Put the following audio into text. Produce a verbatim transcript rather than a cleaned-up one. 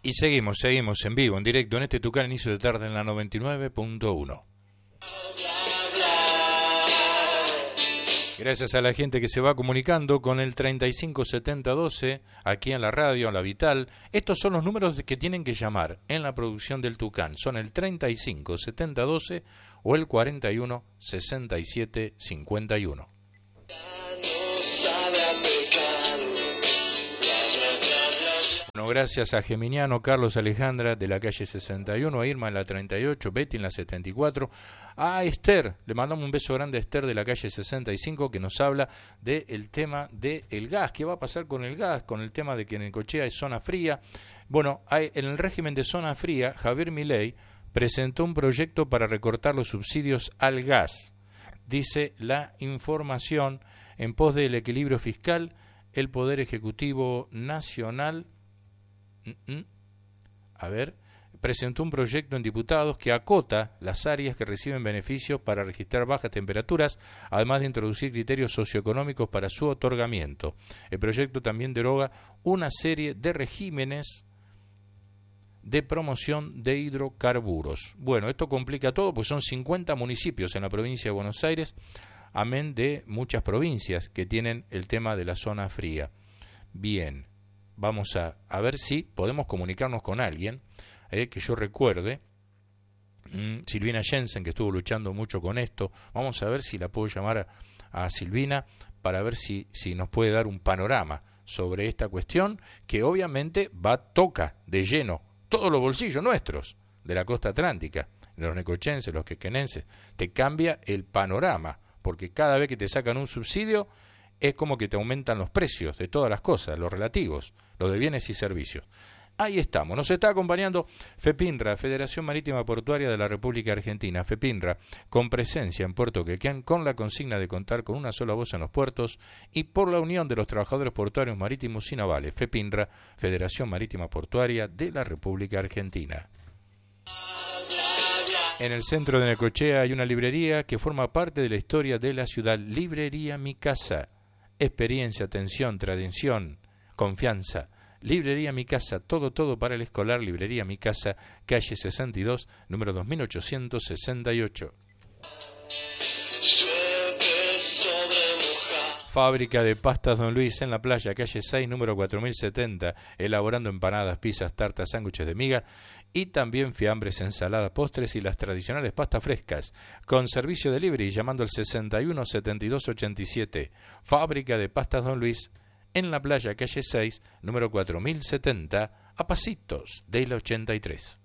Y seguimos, seguimos en vivo, en directo, en este Tucán, inicio de tarde en la noventa y nueve punto uno. Gracias a la gente que se va comunicando con el treinta y cinco setenta doce, aquí en la radio, en la Vital. Estos son los números que tienen que llamar en la producción del Tucán. Son el treinta y cinco setenta doce o el cuarenta y uno sesenta y siete cincuenta y uno. Bueno, gracias a Geminiano, Carlos, Alejandra de la calle sesenta y uno, a Irma en la treinta y ocho, Betty en la setenta y cuatro, a Esther, le mandamos un beso grande a Esther de la calle sesenta y cinco, que nos habla del tema del gas, qué va a pasar con el gas, con el tema de que en Necochea hay zona fría. Bueno, hay, en el régimen de zona fría, Javier Milei presentó un proyecto para recortar los subsidios al gas. Dice la información, en pos del equilibrio fiscal, el Poder Ejecutivo Nacional a ver, presentó un proyecto en diputados que acota las áreas que reciben beneficios para registrar bajas temperaturas, además de introducir criterios socioeconómicos para su otorgamiento. El proyecto también deroga una serie de regímenes de promoción de hidrocarburos. Bueno, esto complica todo, pues son cincuenta municipios en la provincia de Buenos Aires, amén de muchas provincias que tienen el tema de la zona fría. Bien. Vamos a, a ver si podemos comunicarnos con alguien eh, que yo recuerde. mm, Silvina Jensen, que estuvo luchando mucho con esto. Vamos a ver si la puedo llamar a, a Silvina para ver si, si nos puede dar un panorama sobre esta cuestión, que obviamente va, toca de lleno todos los bolsillos nuestros de la costa atlántica, los necochenses, los quequenenses. Te cambia el panorama, porque cada vez que te sacan un subsidio es como que te aumentan los precios de todas las cosas, los relativos, los de bienes y servicios. Ahí estamos, nos está acompañando FEPINRA, Federación Marítima Portuaria de la República Argentina. FEPINRA, con presencia en Puerto Quequén, con la consigna de contar con una sola voz en los puertos y por la unión de los trabajadores portuarios marítimos y navales. FEPINRA, Federación Marítima Portuaria de la República Argentina. En el centro de Necochea hay una librería que forma parte de la historia de la ciudad, Librería Mi Casa. Experiencia, atención, tradición, confianza. Librería Mi Casa, todo, todo para el escolar. Librería Mi Casa, calle sesenta y dos, número dos mil ochocientos sesenta y ocho. Fábrica de Pastas Don Luis en la playa, calle seis, número cuatro mil setenta, elaborando empanadas, pizzas, tartas, sándwiches de miga y también fiambres, ensaladas, postres y las tradicionales pastas frescas, con servicio delivery llamando al sesenta y uno setenta y dos ochenta y siete. Fábrica de Pastas Don Luis en la playa, calle seis, número cuatro mil setenta, a pasitos de la ochenta y tres.